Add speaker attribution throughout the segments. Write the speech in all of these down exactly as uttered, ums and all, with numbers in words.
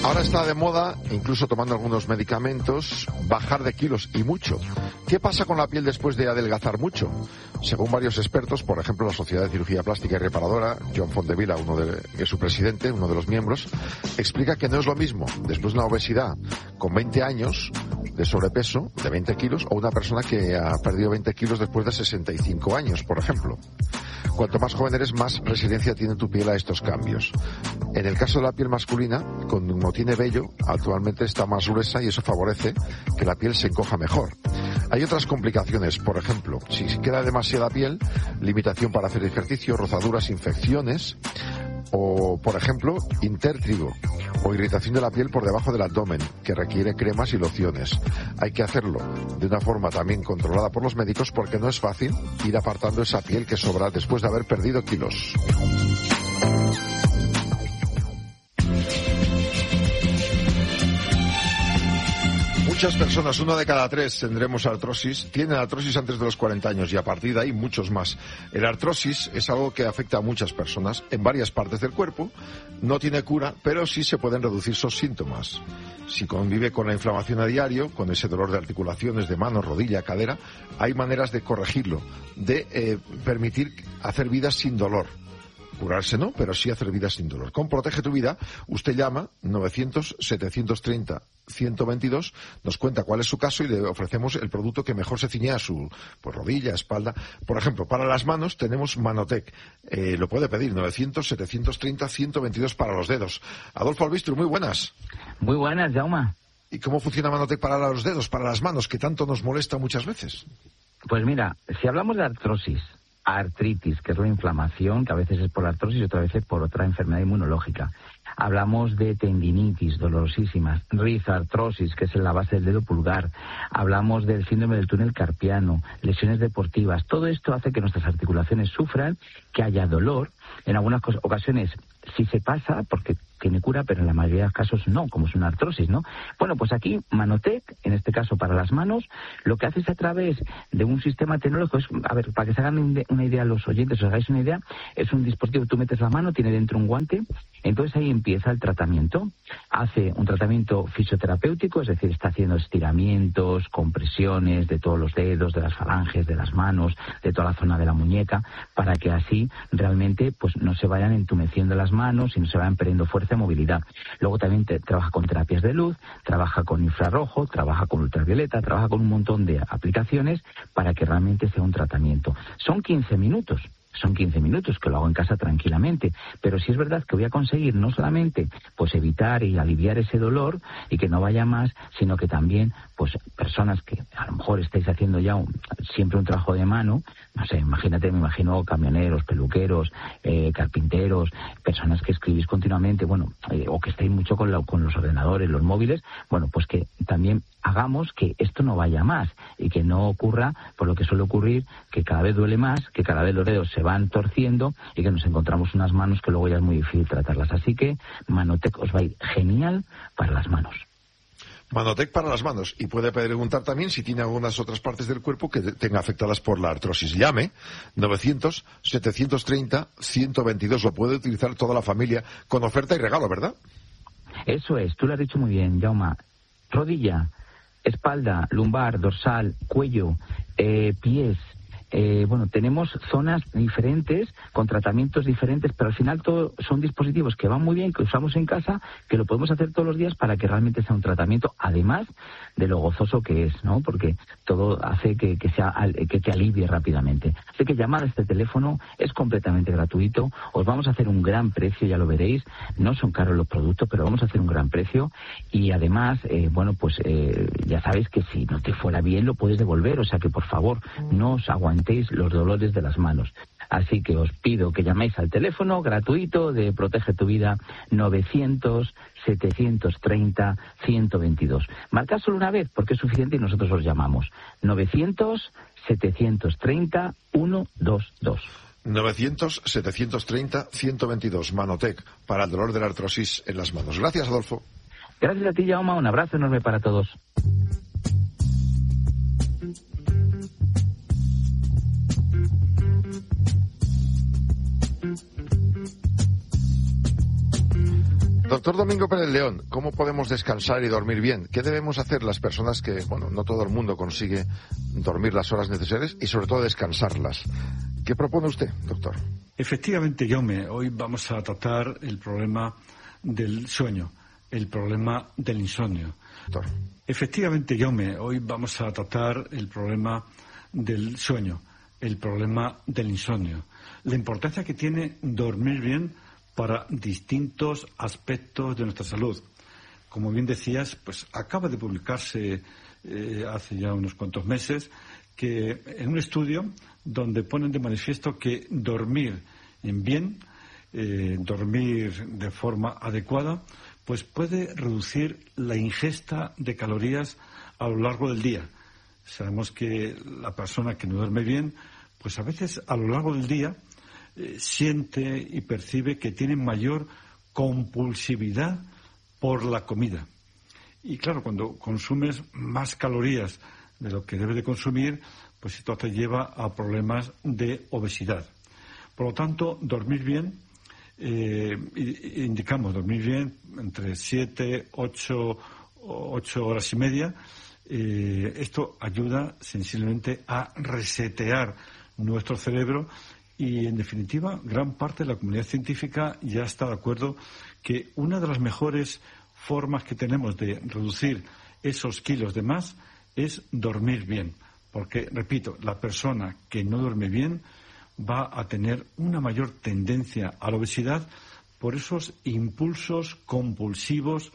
Speaker 1: Ahora está de moda, incluso tomando algunos medicamentos, bajar de kilos y mucho. ¿Qué pasa con la piel después de adelgazar mucho? Según varios expertos, por ejemplo la Sociedad de Cirugía Plástica y Reparadora, John Fontevila, uno de, que es su presidente, uno de los miembros, explica que no es lo mismo después de una obesidad con veinte años de sobrepeso, de veinte kilos, o una persona que ha perdido veinte kilos después de sesenta y cinco años, por ejemplo. Cuanto más joven eres, más resiliencia tiene tu piel a estos cambios. En el caso de la piel masculina, como tiene vello, actualmente está más gruesa y eso favorece que la piel se encoja mejor. Hay otras complicaciones, por ejemplo, si queda demasiada piel, limitación para hacer ejercicio, rozaduras, infecciones, o, por ejemplo, intértrigo o irritación de la piel por debajo del abdomen, que requiere cremas y lociones. Hay que hacerlo de una forma también controlada por los médicos porque no es fácil ir apartando esa piel que sobra después de haber perdido kilos. Muchas personas, uno de cada tres tendremos artrosis, tienen artrosis antes de los cuarenta años y a partir de ahí muchos más. El artrosis es algo que afecta a muchas personas en varias partes del cuerpo, no tiene cura, pero sí se pueden reducir sus síntomas. Si convive con la inflamación a diario, con ese dolor de articulaciones, de mano, rodilla, cadera, hay maneras de corregirlo, de eh, permitir hacer vida sin dolor. Curarse no, pero sí hacer vida sin dolor. Con Protege tu Vida, usted llama novecientos, setecientos treinta, ciento veintidós, nos cuenta cuál es su caso y le ofrecemos el producto que mejor se ciñe a su pues, rodilla, espalda. Por ejemplo, para las manos tenemos Manotec. Eh, lo puede pedir, novecientos, setecientos treinta, ciento veintidós para los dedos. Adolfo Albistru, muy buenas.
Speaker 2: Muy buenas, Jaume.
Speaker 1: ¿Y cómo funciona Manotec para los dedos, para las manos, que tanto nos molesta muchas veces?
Speaker 2: Pues mira, si hablamos de artrosis, artritis, que es la inflamación, que a veces es por artrosis y otras veces por otra enfermedad inmunológica. Hablamos de tendinitis dolorosísimas, rizartrosis, que es en la base del dedo pulgar. Hablamos del síndrome del túnel carpiano, lesiones deportivas. Todo esto hace que nuestras articulaciones sufran, que haya dolor. En algunas ocasiones sí se pasa porque tiene cura, pero en la mayoría de los casos no, como es una artrosis, ¿no? Bueno, pues aquí Manotec, en este caso para las manos, lo que hace es a través de un sistema tecnológico, es, a ver, para que se hagan una idea los oyentes, os hagáis una idea, es un dispositivo, tú metes la mano, tiene dentro un guante, entonces ahí empieza el tratamiento. Hace un tratamiento fisioterapéutico, es decir, está haciendo estiramientos, compresiones de todos los dedos, de las falanges, de las manos, de toda la zona de la muñeca, para que así realmente pues no se vayan entumeciendo las manos y no se vayan perdiendo fuerza y movilidad. Luego también te, trabaja con terapias de luz, trabaja con infrarrojo, trabaja con ultravioleta, trabaja con un montón de aplicaciones para que realmente sea un tratamiento. Son quince minutos. Son quince minutos que lo hago en casa tranquilamente, pero sí es verdad que voy a conseguir no solamente pues evitar y aliviar ese dolor y que no vaya más, sino que también pues personas que a lo mejor estáis haciendo ya un, siempre un trabajo de mano, no sé, imagínate, me imagino camioneros, peluqueros, eh, carpinteros, personas que escribís continuamente, bueno, eh, o que estáis mucho con, la, con los ordenadores, los móviles, bueno, pues que también hagamos que esto no vaya más y que no ocurra por lo que suele ocurrir, que cada vez duele más, que cada vez los dedos se van torciendo y que nos encontramos unas manos que luego ya es muy difícil tratarlas. Así que Manotec os va a ir genial para las manos.
Speaker 1: Manotec para las manos. Y puede preguntar también si tiene algunas otras partes del cuerpo que tenga afectadas por la artrosis. Llame novecientos, setecientos treinta, ciento veintidós. Lo puede utilizar toda la familia con oferta y regalo, ¿verdad?
Speaker 2: Eso es, tú lo has dicho muy bien, Jaume. Rodilla, espalda, lumbar, dorsal, cuello, eh, pies. Eh, bueno, tenemos zonas diferentes, con tratamientos diferentes, pero al final todo son dispositivos que van muy bien, que usamos en casa, que lo podemos hacer todos los días para que realmente sea un tratamiento, además de lo gozoso que es, ¿no? Porque todo hace que, que, sea, que te alivie rápidamente. Así que llamar a este teléfono es completamente gratuito, os vamos a hacer un gran precio, ya lo veréis, no son caros los productos, pero vamos a hacer un gran precio y además, eh, bueno, pues eh, ya sabéis que si no te fuera bien lo puedes devolver, o sea que por favor, no os aguantéis los dolores de las manos. Así que os pido que llaméis al teléfono gratuito de Protege tu Vida novecientos, setecientos treinta, ciento veintidós. Marcad solo una vez porque es suficiente y nosotros os llamamos. novecientos, setecientos treinta, ciento veintidós.
Speaker 1: novecientos, setecientos treinta, ciento veintidós. Manotec para el dolor de la artrosis en las manos. Gracias, Adolfo.
Speaker 2: Gracias a ti, Jaume. Un abrazo enorme para todos.
Speaker 1: Doctor Domingo Pérez León, ¿cómo podemos descansar y dormir bien? ¿Qué debemos hacer las personas que, bueno, no todo el mundo consigue dormir las horas necesarias y sobre todo descansarlas? ¿Qué propone usted, doctor?
Speaker 3: Efectivamente, Jaume, hoy vamos a tratar el problema del sueño, el problema del insomnio.
Speaker 1: Doctor.
Speaker 3: Efectivamente, Jaume, hoy vamos a tratar el problema del sueño, el problema del insomnio. La importancia que tiene dormir bien para distintos aspectos de nuestra salud. Como bien decías, pues acaba de publicarse eh, hace ya unos cuantos meses que en un estudio donde ponen de manifiesto que dormir en bien, eh, dormir de forma adecuada, pues puede reducir la ingesta de calorías a lo largo del día. Sabemos que la persona que no duerme bien, pues a veces a lo largo del día eh, siente y percibe que tiene mayor compulsividad por la comida. Y claro, cuando consumes más calorías de lo que debe de consumir, pues esto te lleva a problemas de obesidad. Por lo tanto, dormir bien, eh, indicamos dormir bien entre siete, ocho, ocho horas y media. Eh, esto ayuda sensiblemente a resetear nuestro cerebro y, en definitiva, gran parte de la comunidad científica ya está de acuerdo que una de las mejores formas que tenemos de reducir esos kilos de más es dormir bien. Porque, repito, la persona que no duerme bien va a tener una mayor tendencia a la obesidad por esos impulsos compulsivos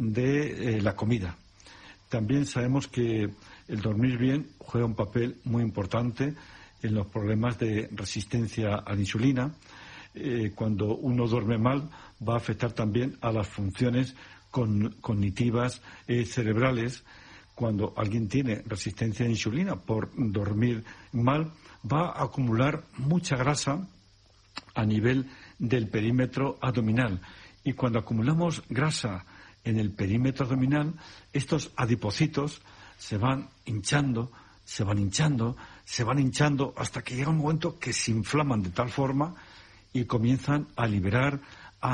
Speaker 3: de eh, la comida. También sabemos que el dormir bien juega un papel muy importante en los problemas de resistencia a la insulina. Eh, cuando uno duerme mal, va a afectar también a las funciones con, cognitivas eh, cerebrales. Cuando alguien tiene resistencia a la insulina por dormir mal, va a acumular mucha grasa a nivel del perímetro abdominal. Y cuando acumulamos grasa en el perímetro abdominal, estos adipocitos se van hinchando, se van hinchando, se van hinchando hasta que llega un momento que se inflaman de tal forma y comienzan a liberar